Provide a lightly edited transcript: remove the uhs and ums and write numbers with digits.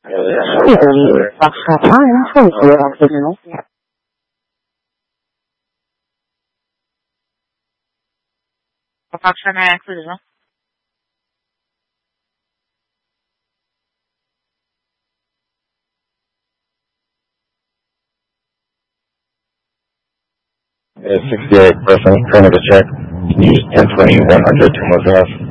Hopefully, baja time, hopefully afternoon. Faktiskt är jag Yeah, 68 person, trying to check. Use 1020 100 to move off.